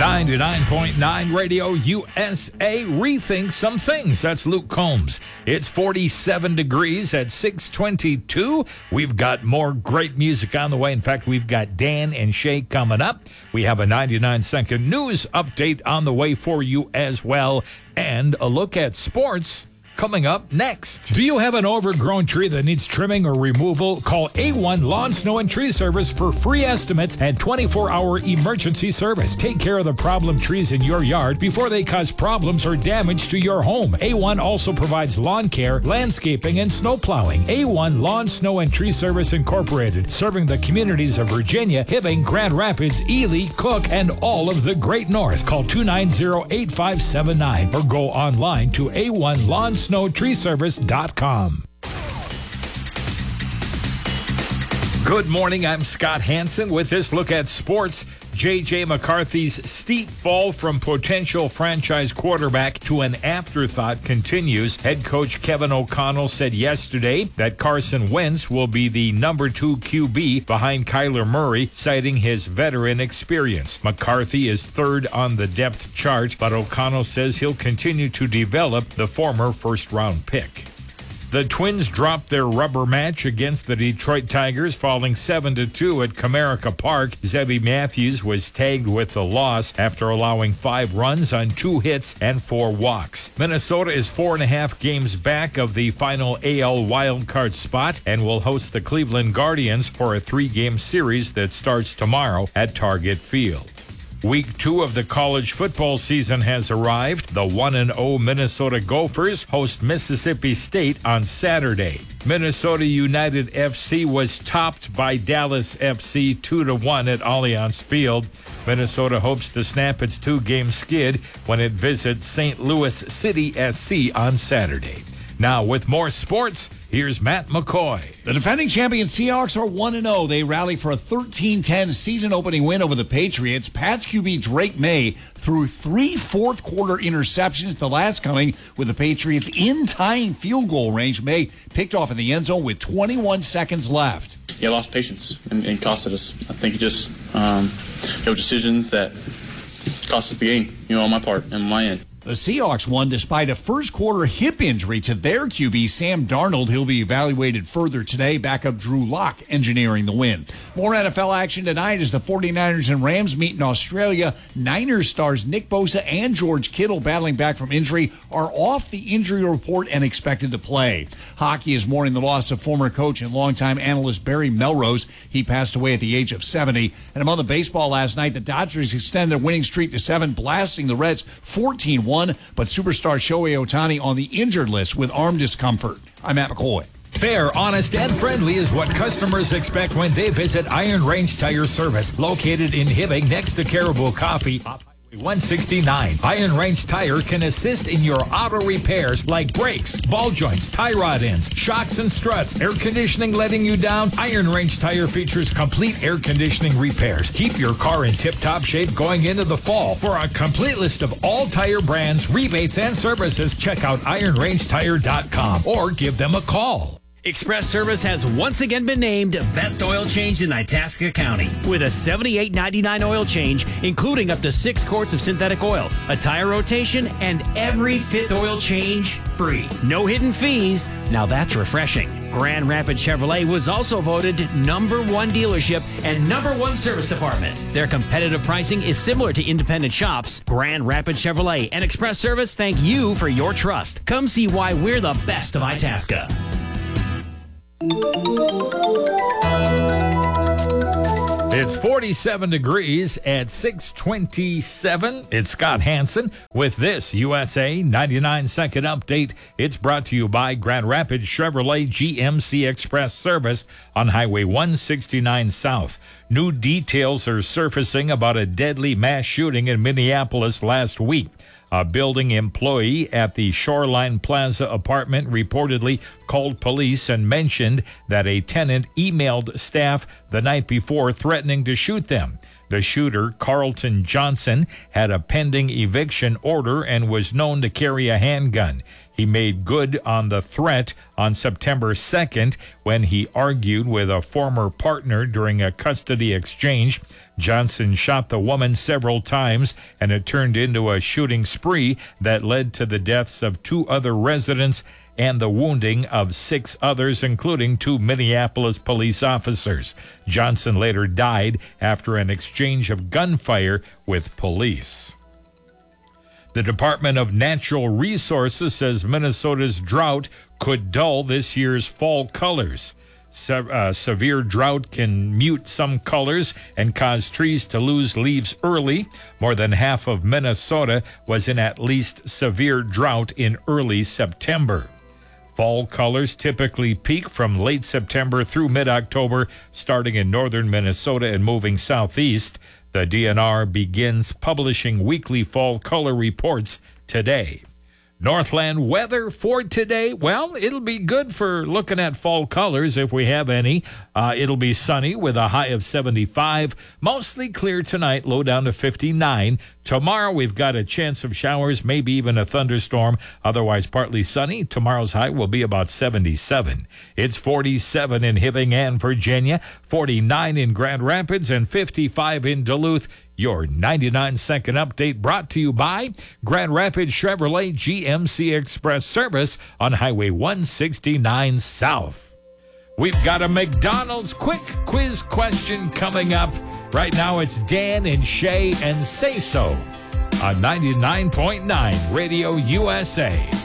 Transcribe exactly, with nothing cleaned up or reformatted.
ninety-nine point nine Radio U S A, rethink some things. That's Luke Combs. It's forty-seven degrees at six twenty-two. We've got more great music on the way. In fact, we've got Dan and Shay coming up. We have a ninety-nine second news update on the way for you as well, and a look at sports coming up next. Do you have an overgrown tree that needs trimming or removal? Call A one Lawn, Snow, and Tree Service for free estimates and twenty-four hour emergency service. Take care of the problem trees in your yard before they cause problems or damage to your home. A one also provides lawn care, landscaping, and snow plowing. A one Lawn, Snow, and Tree Service Incorporated, serving the communities of Virginia, Hibbing, Grand Rapids, Ely, Cook, and all of the Great North. Call two nine zero, eight five seven nine or go online to A one Lawn, Snow Tree Service dot com. Good morning, I'm Scott Hansen with this look at sports. J J. McCarthy's steep fall from potential franchise quarterback to an afterthought continues. Head coach Kevin O'Connell said yesterday that Carson Wentz will be the number two Q B behind Kyler Murray, citing his veteran experience. McCarthy is third on the depth chart, but O'Connell says he'll continue to develop the former first-round pick. The Twins dropped their rubber match against the Detroit Tigers, falling seven to two at Comerica Park. Zebby Matthews was tagged with the loss after allowing five runs on two hits and four walks. Minnesota is four and a half games back of the final A L wildcard spot and will host the Cleveland Guardians for a three-game series that starts tomorrow at Target Field. Week two of the college football season has arrived. The one and oh Minnesota Gophers host Mississippi State on Saturday. Minnesota United F C was topped by Dallas F C two to one at Allianz Field. Minnesota hopes to snap its two-game skid when it visits Saint Louis City S C on Saturday. Now, with more sports, here's Matt McCoy. The defending champion Seahawks are one and oh. They rally for a thirteen ten season-opening win over the Patriots. Pats Q B Drake May threw three fourth-quarter interceptions, the last coming with the Patriots in tying field goal range. May picked off in the end zone with twenty-one seconds left. Yeah, lost patience and, and costed us. I think it just, um, you know, decisions that cost us the game, you know, on my part and on my end. The Seahawks won despite a first-quarter hip injury to their Q B, Sam Darnold. He'll be evaluated further today. Backup Drew Lock engineering the win. More N F L action tonight as the 49ers and Rams meet in Australia. Niners stars Nick Bosa and George Kittle, battling back from injury, are off the injury report and expected to play. Hockey is mourning the loss of former coach and longtime analyst Barry Melrose. He passed away at the age of seventy. And among the baseball last night, the Dodgers extended their winning streak to seven, blasting the Reds fourteen one. But superstar Shohei Ohtani on the injured list with arm discomfort. I'm Matt McCoy. Fair, honest, and friendly is what customers expect when they visit Iron Range Tire Service, located in Hibbing next to Caribou Coffee. one sixty-nine. Iron Range Tire can assist in your auto repairs like brakes, ball joints, tie rod ends, shocks and struts, air conditioning letting you down. Iron Range Tire features complete air conditioning repairs. Keep your car in tip-top shape going into the fall. For a complete list of all tire brands, rebates, and services, check out iron range tire dot com or give them a call. Express Service has once again been named Best Oil Change in Itasca County with a seventy-eight ninety-nine oil change, including up to six quarts of synthetic oil, a tire rotation, and every fifth oil change free. No hidden fees. Now that's refreshing. Grand Rapids Chevrolet was also voted number one dealership and number one service department. Their competitive pricing is similar to independent shops. Grand Rapids Chevrolet and Express Service thank you for your trust. Come see why we're the best of Itasca. It's forty-seven degrees at six twenty-seven. It's Scott Hansen with this U S A ninety-nine second update. It's brought to you by Grand Rapids Chevrolet G M C Express Service on Highway one sixty-nine South. New details are surfacing about a deadly mass shooting in Minneapolis last week. A building employee at the Shoreline Plaza apartment reportedly called police and mentioned that a tenant emailed staff the night before threatening to shoot them. The shooter, Carlton Johnson, had a pending eviction order and was known to carry a handgun. He made good on the threat on September second when he argued with a former partner during a custody exchange. Johnson shot the woman several times, and it turned into a shooting spree that led to the deaths of two other residents and the wounding of six others, including two Minneapolis police officers. Johnson later died after an exchange of gunfire with police. The Department of Natural Resources says Minnesota's drought could dull this year's fall colors. Se- uh, severe drought can mute some colors and cause trees to lose leaves early. More than half of Minnesota was in at least severe drought in early September. Fall colors typically peak from late September through mid-October, starting in northern Minnesota and moving southeast. The D N R begins publishing weekly fall color reports today. Northland weather for today, well, it'll be good for looking at fall colors if we have any. Uh, it'll be sunny with a high of seventy-five. Mostly clear tonight, low down to fifty-nine. Tomorrow we've got a chance of showers, maybe even a thunderstorm. Otherwise partly sunny. Tomorrow's high will be about seventy-seven. It's forty-seven in Hibbing and Virginia, forty-nine in Grand Rapids, and fifty-five in Duluth. Your ninety-nine second update brought to you by Grand Rapids Chevrolet G M C Express Service on Highway one sixty-nine South. We've got a McDonald's quick quiz question coming up. Right now it's Dan and Shay and Say So on ninety-nine point nine Radio U S A.